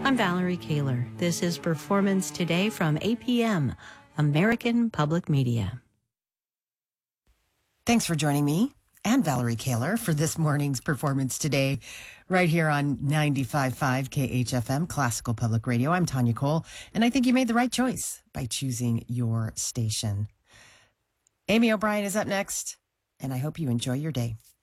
I'm Valerie Kaler. This is Performance Today from APM, American Public Media. Thanks for joining me and Valerie Kaler for this morning's Performance Today, right here on 95.5 KHFM, Classical Public Radio. I'm Tanya Cole, and I think you made the right choice by choosing your station. Amy O'Brien is up next, and I hope you enjoy your day.